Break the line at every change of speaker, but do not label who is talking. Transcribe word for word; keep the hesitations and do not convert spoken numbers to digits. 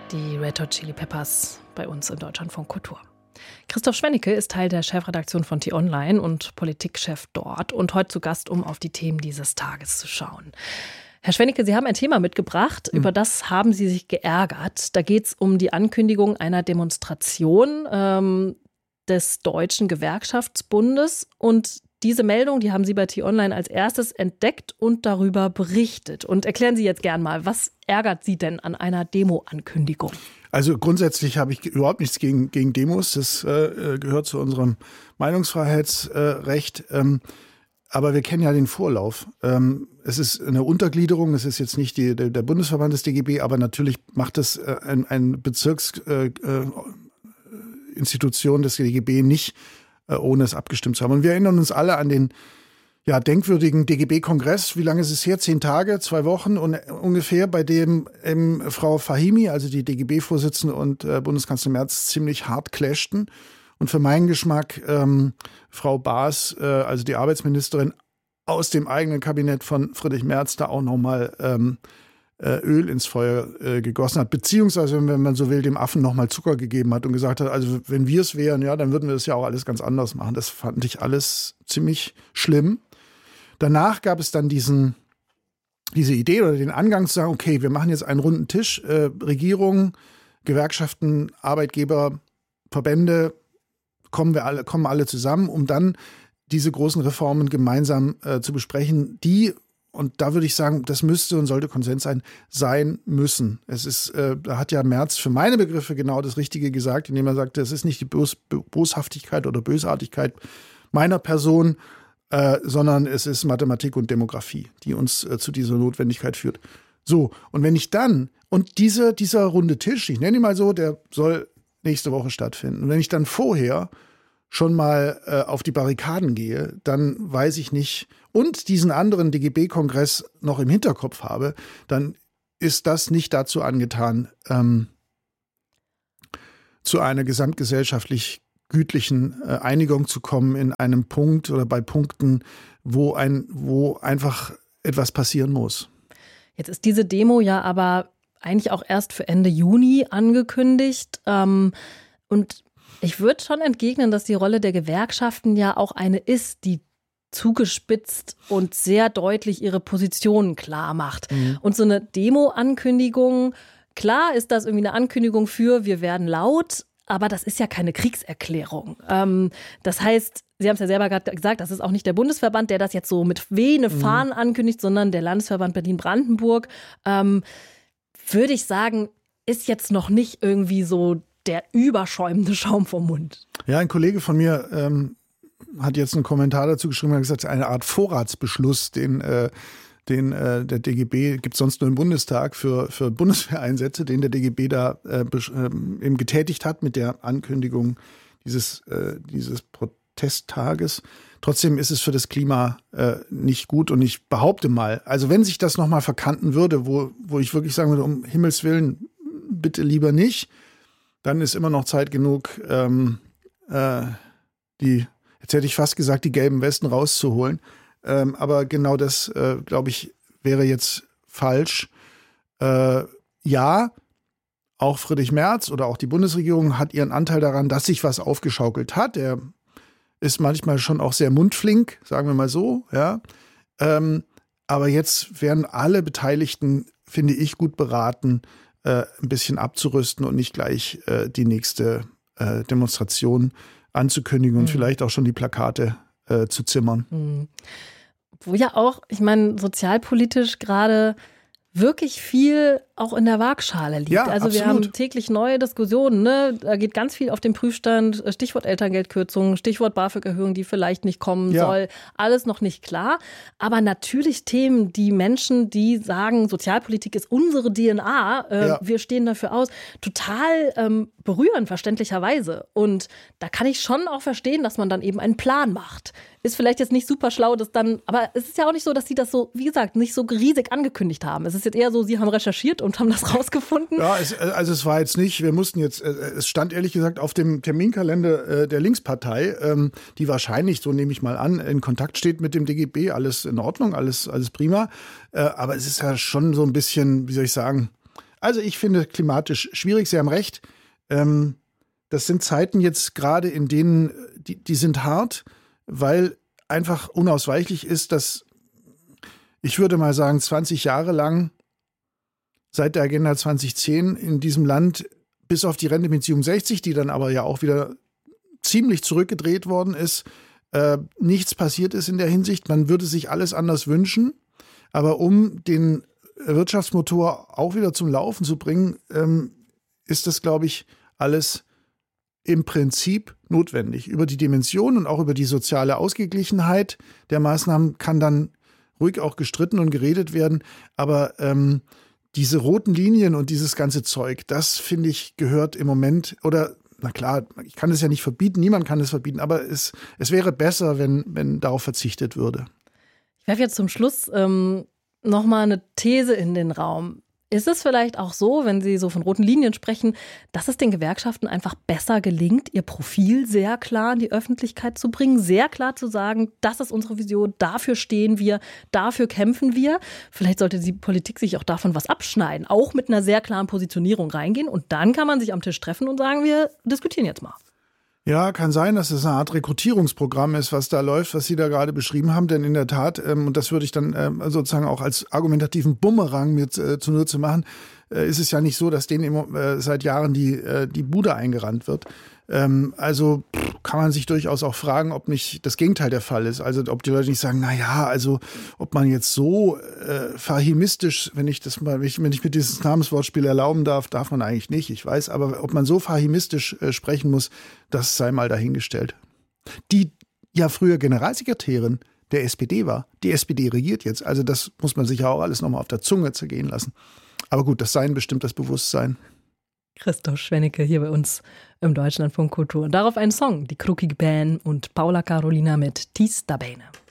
Die Red Hot Chili Peppers bei uns im Deutschlandfunk Kultur. Christoph Schwennecke ist Teil der Chefredaktion von T-Online und Politikchef dort und heute zu Gast, um auf die Themen dieses Tages zu schauen. Herr Schwennecke, Sie haben ein Thema mitgebracht, mhm. über das haben Sie sich geärgert. Da geht es um die Ankündigung einer Demonstration ähm, des Deutschen Gewerkschaftsbundes. Und diese Meldung, die haben Sie bei T-Online als erstes entdeckt und darüber berichtet. Und erklären Sie jetzt gern mal, was ärgert Sie denn an einer Demo-Ankündigung?
Also grundsätzlich habe ich überhaupt nichts gegen, gegen Demos. Das äh, gehört zu unserem Meinungsfreiheitsrecht. Äh, ähm, aber wir kennen ja den Vorlauf. Ähm, es ist eine Untergliederung. Es ist jetzt nicht die, der, der Bundesverband des D G B, aber natürlich macht es äh, ein, ein Bezirksinstitution äh, des D G B nicht, äh, ohne es abgestimmt zu haben. Und wir erinnern uns alle an den ja, denkwürdigen D G B-Kongress. Wie lange ist es her? Zehn Tage, zwei Wochen und ungefähr, bei dem ähm, Frau Fahimi, also die D G B-Vorsitzende und äh, Bundeskanzler Merz, ziemlich hart clashten. Und für meinen Geschmack ähm, Frau Baas, äh, also die Arbeitsministerin, aus dem eigenen Kabinett von Friedrich Merz da auch nochmal ähm, äh, Öl ins Feuer äh, gegossen hat. Beziehungsweise, wenn man so will, dem Affen nochmal Zucker gegeben hat und gesagt hat, also wenn wir es wären, ja, dann würden wir das ja auch alles ganz anders machen. Das fand ich alles ziemlich schlimm. Danach gab es dann diesen, diese Idee oder den Angang zu sagen, okay, wir machen jetzt einen runden Tisch, äh, Regierung, Gewerkschaften, Arbeitgeber, Verbände, kommen wir alle, kommen alle zusammen, um dann diese großen Reformen gemeinsam äh, zu besprechen, die, und da würde ich sagen, das müsste und sollte Konsens sein, sein müssen. Es ist, äh, da hat ja Merz für meine Begriffe genau das Richtige gesagt, indem er sagte, es ist nicht die Bos- Boshaftigkeit oder Bösartigkeit meiner Person, Äh, sondern es ist Mathematik und Demografie, die uns äh, zu dieser Notwendigkeit führt. So, und wenn ich dann, und diese, dieser runde Tisch, ich nenne ihn mal so, der soll nächste Woche stattfinden. Und wenn ich dann vorher schon mal äh, auf die Barrikaden gehe, dann weiß ich nicht, und diesen anderen D G B-Kongress noch im Hinterkopf habe, dann ist das nicht dazu angetan, ähm, zu einer gesamtgesellschaftlich gütlichen äh, Einigung zu kommen in einem Punkt oder bei Punkten, wo ein, wo einfach etwas passieren muss.
Jetzt ist diese Demo ja aber eigentlich auch erst für Ende Juni angekündigt. Ähm, und ich würde schon entgegnen, dass die Rolle der Gewerkschaften ja auch eine ist, die zugespitzt und sehr deutlich ihre Positionen klar macht. Mhm. Und so eine Demo-Ankündigung, klar ist das irgendwie eine Ankündigung für, wir werden laut, aber das ist ja keine Kriegserklärung. Ähm, das heißt, Sie haben es ja selber gerade gesagt, das ist auch nicht der Bundesverband, der das jetzt so mit Vene, Fahnen mhm. ankündigt, sondern der Landesverband Berlin-Brandenburg. Ähm, würde ich sagen, ist jetzt noch nicht irgendwie so der überschäumende Schaum vom Mund.
Ja, ein Kollege von mir ähm, hat jetzt einen Kommentar dazu geschrieben, er hat gesagt, eine Art Vorratsbeschluss, den äh, den äh, der D G B gibt es sonst nur im Bundestag für, für Bundeswehreinsätze, den der D G B da äh, besch- äh, eben getätigt hat mit der Ankündigung dieses, äh, dieses Protesttages. Trotzdem ist es für das Klima äh, nicht gut und ich behaupte mal, also wenn sich das nochmal verkanten würde, wo, wo ich wirklich sagen würde, um Himmels Willen, bitte lieber nicht, dann ist immer noch Zeit genug, ähm, äh, die, jetzt hätte ich fast gesagt, die gelben Westen rauszuholen. Ähm, aber genau das, äh, glaube ich, wäre jetzt falsch. Äh, ja, auch Friedrich Merz oder auch die Bundesregierung hat ihren Anteil daran, dass sich was aufgeschaukelt hat. Er ist manchmal schon auch sehr mundflink, sagen wir mal so. Ja. Ähm, aber jetzt werden alle Beteiligten, finde ich, gut beraten, äh, ein bisschen abzurüsten und nicht gleich äh, die nächste äh, Demonstration anzukündigen und mhm. vielleicht auch schon die Plakate äh, zu zimmern.
Mhm. Wo ja auch, ich meine, sozialpolitisch gerade wirklich viel auch in der Waagschale liegt.
Ja,
also wir
absolut.
haben täglich neue Diskussionen, ne? Da geht ganz viel auf den Prüfstand, Stichwort Elterngeldkürzung, Stichwort BAföG-Erhöhung, die vielleicht nicht kommen
ja.
soll. Alles noch nicht klar. Aber natürlich Themen, die Menschen, die sagen, Sozialpolitik ist unsere D N A, äh,
ja.
wir stehen dafür aus, total ähm, berühren, verständlicherweise. Und da kann ich schon auch verstehen, dass man dann eben einen Plan macht. Ist vielleicht jetzt nicht super schlau, das dann, aber es ist ja auch nicht so, dass sie das so, wie gesagt, nicht so riesig angekündigt haben. Es ist jetzt eher so, sie haben recherchiert und haben das rausgefunden.
Ja, es, also es war jetzt nicht, wir mussten jetzt, es stand ehrlich gesagt auf dem Terminkalender der Linkspartei, die wahrscheinlich, so nehme ich mal an, in Kontakt steht mit dem D G B, alles in Ordnung, alles, alles prima. Aber es ist ja schon so ein bisschen, wie soll ich sagen, Also ich finde klimatisch schwierig, Sie haben recht. Ähm, das sind Zeiten jetzt gerade, in denen, die, die sind hart, weil einfach unausweichlich ist, dass, ich würde mal sagen, zwanzig Jahre lang seit der Agenda zwanzig zehn in diesem Land bis auf die Rentebeziehung sechzig, die dann aber ja auch wieder ziemlich zurückgedreht worden ist, äh, nichts passiert ist in der Hinsicht. Man würde sich alles anders wünschen, aber um den Wirtschaftsmotor auch wieder zum Laufen zu bringen, ähm, ist das, glaube ich, alles im Prinzip notwendig. Über die Dimension und auch über die soziale Ausgeglichenheit der Maßnahmen kann dann ruhig auch gestritten und geredet werden, aber ähm, diese roten Linien und dieses ganze Zeug, das finde ich gehört im Moment, oder na klar, ich kann es ja nicht verbieten, niemand kann es verbieten, aber es, es wäre besser, wenn, wenn darauf verzichtet würde.
Ich werfe jetzt zum Schluss ähm, nochmal eine These in den Raum. Ist es vielleicht auch so, wenn Sie so von roten Linien sprechen, dass es den Gewerkschaften einfach besser gelingt, ihr Profil sehr klar in die Öffentlichkeit zu bringen, sehr klar zu sagen, das ist unsere Vision, dafür stehen wir, dafür kämpfen wir. Vielleicht sollte die Politik sich auch davon was abschneiden, auch mit einer sehr klaren Positionierung reingehen und dann kann man sich am Tisch treffen und sagen, wir diskutieren jetzt mal.
Ja, kann sein, dass es eine Art Rekrutierungsprogramm ist, was da läuft, was Sie da gerade beschrieben haben. Denn in der Tat, ähm, und das würde ich dann ähm, sozusagen auch als argumentativen Bumerang mir äh, zunutze machen, äh, ist es ja nicht so, dass denen immer, äh, seit Jahren die, äh, die Bude eingerannt wird. Ähm, also pff, kann man sich durchaus auch fragen, ob nicht das Gegenteil der Fall ist. Also ob die Leute nicht sagen, na ja, also ob man jetzt so äh, fahimistisch, wenn ich das mal, wenn ich, wenn ich mir dieses Namenswortspiel erlauben darf, darf man eigentlich nicht, ich weiß, aber ob man so fahimistisch äh, sprechen muss, das sei mal dahingestellt. Die ja früher Generalsekretärin der S P D war. Die S P D regiert jetzt. Also das muss man sich ja auch alles nochmal auf der Zunge zergehen lassen. Aber gut, das Sein bestimmt das Bewusstsein.
Christoph Schwennecke hier bei uns im Deutschlandfunk Kultur. Und darauf ein Song, die Krukig Band und Paula Carolina mit Tis da Bene.